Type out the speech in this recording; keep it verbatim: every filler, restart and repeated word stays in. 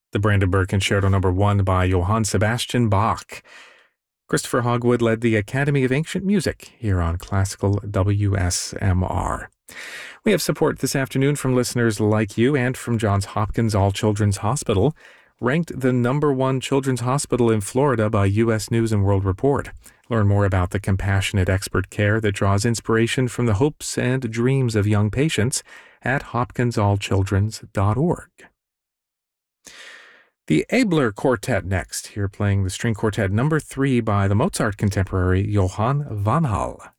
The Brandenburg Concerto Number One by Johann Sebastian Bach. Christopher Hogwood led the Academy of Ancient Music here on Classical W S M R. We have support this afternoon from listeners like you and from Johns Hopkins All Children's Hospital, ranked the number one children's hospital in Florida by U S News and World Report. Learn more about the compassionate expert care that draws inspiration from the hopes and dreams of young patients at hopkins all children's dot org. The Abler Quartet next, here playing the string quartet number three by the Mozart contemporary Johann van Hal.